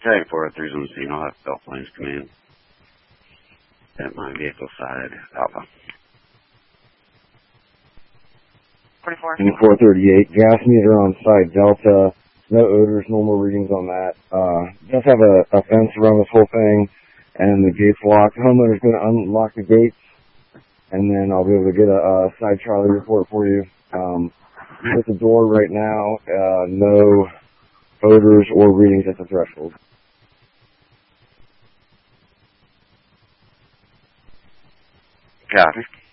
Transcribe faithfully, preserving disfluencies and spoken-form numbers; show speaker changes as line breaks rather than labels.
Tag four oh three is on the scene. I'll have Bell Plains come in at my vehicle side, Alpha.
forty-four.
four thirty-eight, gas meter on site, Delta. No odors, normal readings on that. Uh, does have a, a fence around this whole thing, and the gate's locked. Homeowner's going to unlock the gates, and then I'll be able to get a, a side Charlie report for you. Um, with the door right now, uh, no odors or readings at the threshold.
Copy.